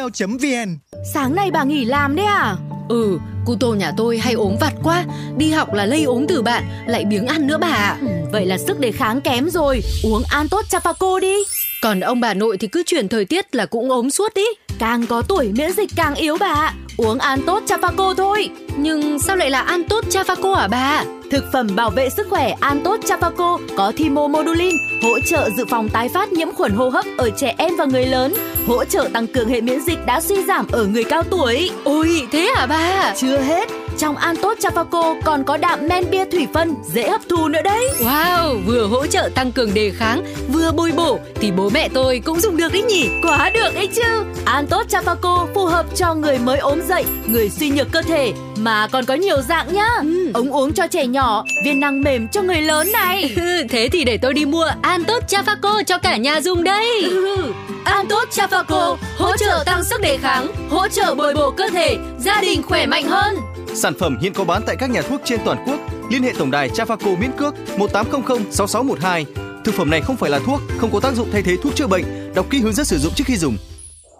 vietvietnamnao.vn. Sáng nay bà nghỉ làm đấy à? Cu Tô nhà tôi hay ốm vặt quá, đi học là lây ốm từ bạn, lại biếng ăn nữa bà ạ. Vậy là sức đề kháng kém rồi, uống Antot Chafaco đi. Còn ông bà nội thì cứ chuyển thời tiết là cũng ốm suốt đi. Càng có tuổi miễn dịch càng yếu bà ạ. Uống Antot Chafaco thôi. Nhưng sao lại là Antot Chafaco hả bà? Thực phẩm bảo vệ sức khỏe Antot Chafaco có thymomodulin, hỗ trợ dự phòng tái phát nhiễm khuẩn hô hấp ở trẻ em và người lớn, hỗ trợ tăng cường hệ miễn dịch đã suy giảm ở người cao tuổi. Ôi, thế hả bà? Chưa hết, trong Antot Chafaco còn có đạm men bia thủy phân dễ hấp thu nữa đấy. Wow, vừa hỗ trợ tăng cường đề kháng, vừa bồi bổ thì bố mẹ tôi cũng dùng được đấy nhỉ? Quá được ấy chứ. Antot Chafaco phù hợp cho người mới ốm dậy, người suy nhược cơ thể, mà còn có nhiều dạng nhá. Ống uống cho trẻ nhỏ, viên nang mềm cho người lớn này. Thế thì để tôi đi mua Antot Chafaco cho cả nhà dùng đây. Antot Chafaco hỗ trợ tăng sức đề kháng, hỗ trợ bồi bổ cơ thể, gia đình khỏe mạnh hơn. Sản phẩm hiện có bán tại các nhà thuốc trên toàn quốc. Liên hệ tổng đài Chafaco miễn cước 1800 6612. Thực phẩm này không phải là thuốc, không có tác dụng thay thế thuốc chữa bệnh. Đọc kỹ hướng dẫn sử dụng trước khi dùng.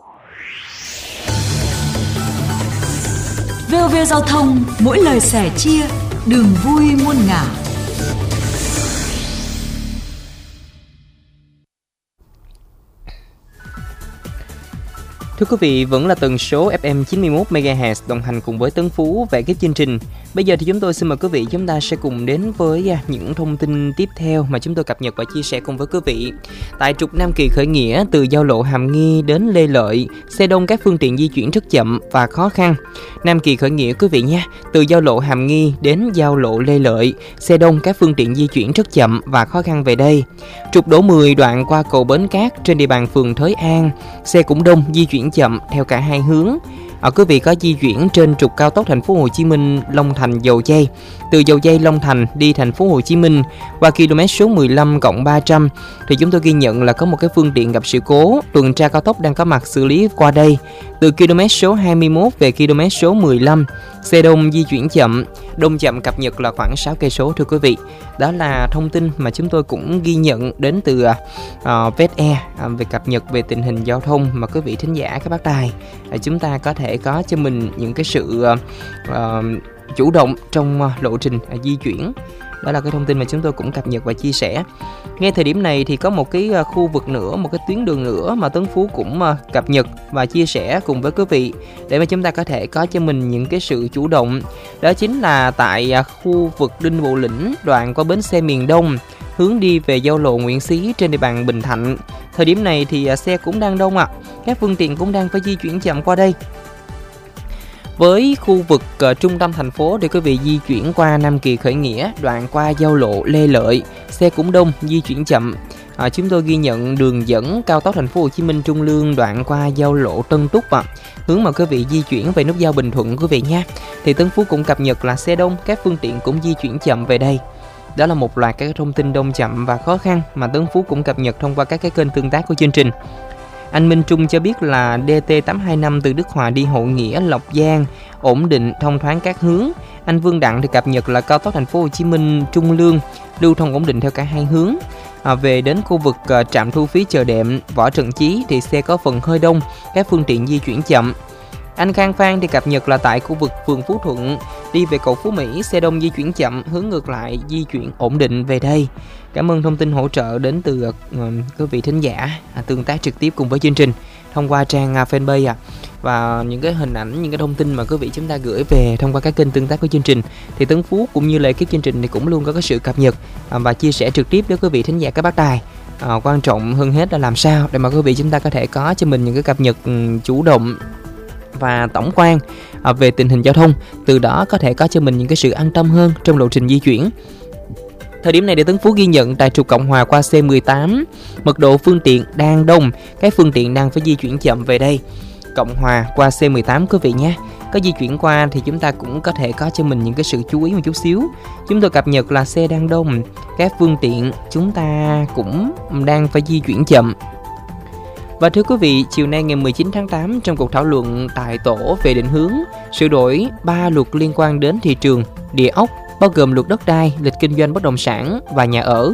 VOV Giao thông, mỗi lời sẻ chia, đường vui muôn ngả. Thưa quý vị, vẫn là tần số FM 91 MHz đồng hành cùng với Tấn Phú về cái chương trình. Bây giờ thì chúng tôi xin mời quý vị, chúng ta sẽ cùng đến với những thông tin tiếp theo mà chúng tôi cập nhật và chia sẻ cùng với quý vị. Tại trục Nam Kỳ khởi nghĩa từ giao lộ Hàm Nghi đến Lê Lợi, xe đông các phương tiện di chuyển rất chậm và khó khăn. Nam Kỳ khởi nghĩa quý vị nha, từ giao lộ Hàm Nghi đến giao lộ Lê Lợi, xe đông các phương tiện di chuyển rất chậm và khó khăn về đây. Trục Đỗ 10 đoạn qua cầu Bến Cát trên địa bàn phường Thới An, xe cũng đông, di chuyển chậm theo cả hai hướng. Quý vị có di chuyển trên trục cao tốc thành phố Hồ Chí Minh Long Thành Dầu Giây, từ Dầu Giây Long Thành đi thành phố Hồ Chí Minh qua km số 15+300 thì chúng tôi ghi nhận là có một cái phương tiện gặp sự cố, tuần tra cao tốc đang có mặt xử lý qua đây. Từ km số 21 về km số 15, xe đông di chuyển chậm, đông chậm cập nhật là khoảng 6 cây số thưa quý vị. Đó là thông tin mà chúng tôi cũng ghi nhận đến từ VetAir về cập nhật về tình hình giao thông mà quý vị thính giả các bác tài chúng ta có thể có cho mình những cái sự chủ động trong lộ trình di chuyển. Đó là cái thông tin mà chúng tôi cũng cập nhật và chia sẻ. Ngay thời điểm này thì có một cái khu vực nữa, một cái tuyến đường nữa mà Tấn Phú cũng cập nhật và chia sẻ cùng với quý vị để mà chúng ta có thể có cho mình những cái sự chủ động. Đó chính là tại khu vực Đinh Bộ Lĩnh, đoạn qua bến xe miền Đông, hướng đi về giao lộ Nguyễn Xí trên địa bàn Bình Thạnh. Thời điểm này thì xe cũng đang đông ạ. Các phương tiện cũng đang phải di chuyển chậm qua đây. Với khu vực trung tâm thành phố để quý vị di chuyển qua Nam Kỳ khởi nghĩa, đoạn qua giao lộ Lê Lợi, xe cũng đông, di chuyển chậm. Chúng tôi ghi nhận đường dẫn cao tốc thành phố Hồ Chí Minh Trung Lương đoạn qua giao lộ Tân Túc hướng mà quý vị di chuyển về nút giao Bình Thuận quý vị nha. Thì Tấn Phú cũng cập nhật là xe đông, các phương tiện cũng di chuyển chậm về đây. Đó là một loạt các thông tin đông chậm và khó khăn mà Tấn Phú cũng cập nhật thông qua các cái kênh tương tác của chương trình. Anh Minh Trung cho biết là DT825 từ Đức Hòa đi Hậu Nghĩa, Lộc Giang ổn định, thông thoáng các hướng. Anh Vương Đặng thì cập nhật là cao tốc thành phố Hồ Chí Minh Trung Lương lưu thông ổn định theo cả hai hướng. Về đến khu vực trạm thu phí Chợ Đệm, Võ Trần Chí thì xe có phần hơi đông, các phương tiện di chuyển chậm. Anh Khang Phan thì cập nhật là tại khu vực phường Phú Thuận đi về cầu Phú Mỹ, xe đông di chuyển chậm, hướng ngược lại di chuyển ổn định về đây. Cảm ơn thông tin hỗ trợ đến từ quý vị thính giả tương tác trực tiếp cùng với chương trình thông qua trang fanpage và những cái hình ảnh, những cái thông tin mà quý vị chúng ta gửi về thông qua các kênh tương tác của chương trình thì Tấn Phú cũng như là cái chương trình thì cũng luôn có cái sự cập nhật và chia sẻ trực tiếp với quý vị thính giả các bác tài. Quan trọng hơn hết là làm sao để mà quý vị chúng ta có thể có cho mình những cái cập nhật chủ động và tổng quan về tình hình giao thông, từ đó có thể có cho mình những cái sự an tâm hơn trong lộ trình di chuyển. Thời điểm này để Tấn Phú ghi nhận tại trục Cộng Hòa qua C18, mật độ phương tiện đang đông, các phương tiện đang phải di chuyển chậm về đây. Cộng Hòa qua C18 quý vị nhé. Có di chuyển qua thì chúng ta cũng có thể có cho mình những cái sự chú ý một chút xíu. Chúng tôi cập nhật là xe đang đông, các phương tiện chúng ta cũng đang phải di chuyển chậm. Và thưa quý vị, chiều nay ngày 19 tháng 8 trong cuộc thảo luận tại tổ về định hướng sửa đổi 3 luật liên quan đến thị trường, địa ốc, bao gồm luật đất đai, lịch kinh doanh bất động sản và nhà ở,